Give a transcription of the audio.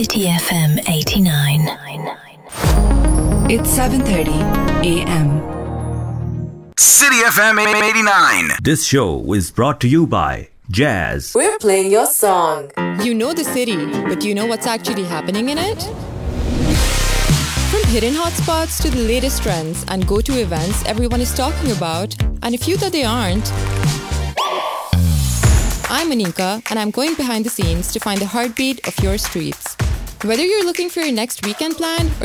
City FM 89. It's 7:30 a.m. City FM 89. This show is brought to you by Jazz. We're playing your song. You know the city, but do you know what's actually happening in it? From hidden hotspots to the latest trends and go-to events everyone is talking about, and a few that they aren't. I'm Anika, and I'm going behind the scenes to find the heartbeat of your streets. Whether you're looking for your next weekend plan or